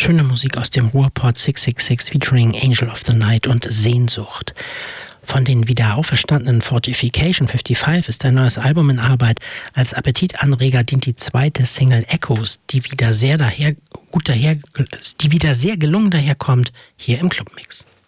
Schöne Musik aus dem Ruhrpott 666 featuring Angel of the Night und Sehnsucht. Von den wieder auferstandenen Fortification 55 ist ein neues Album in Arbeit. Als Appetitanreger dient die zweite Single Echoes, die wieder sehr gelungen daherkommt, hier im Clubmix.